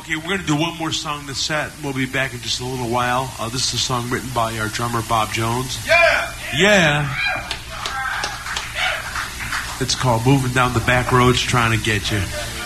Okay, we're going to do one more song in the set. We'll be back in just a little while. This is a song written by our drummer, Bob Jones. Yeah! It's called Moving Down the Back Roads Trying to Get You.